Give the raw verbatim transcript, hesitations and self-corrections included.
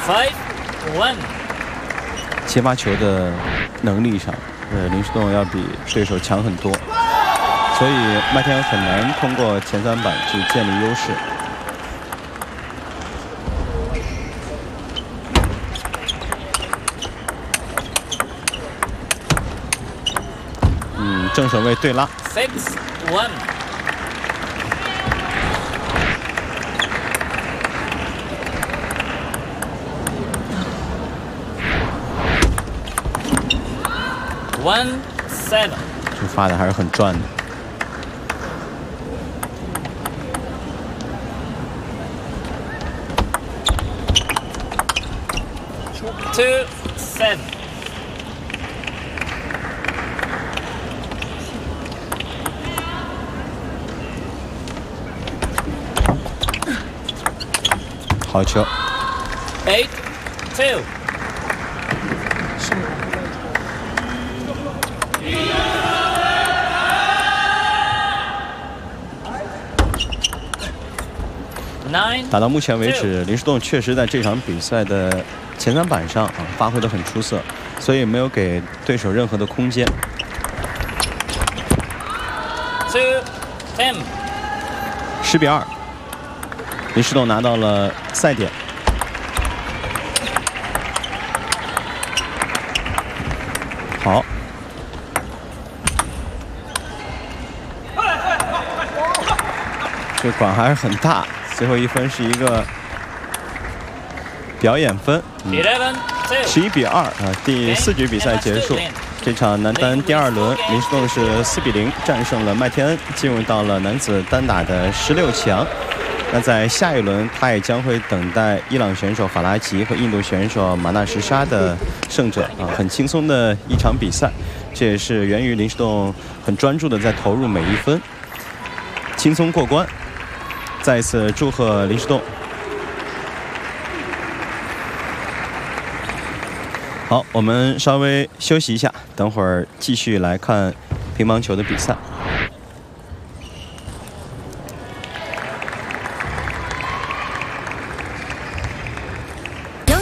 Five one。 接发球的能力上，呃，林士栋要比对手强很多，所以麦天恩很难通过前三板去建立优势。嗯，正手位对拉。 Six one。One seven， 这发的还是很转的。 Two seven。 好球。 Eight two。 打到目前为止，林士栋确实在这场比赛的前三板上啊发挥得很出色，所以没有给对手任何的空间。十比二，林士栋拿到了赛点。好，这管还是很大。最后一分是一个表演分，十一比二啊！第四局比赛结束，这场男单第二轮，林士栋是四比零战胜了麦天恩，进入到了男子单打的十六强。那在下一轮，他也将会等待伊朗选手法拉吉和印度选手马纳什沙的胜者啊，很轻松的一场比赛。这也是源于林士栋很专注的在投入每一分，轻松过关。再一次祝贺林士栋。好，我们稍微休息一下，等会儿继续来看乒乓球的比赛。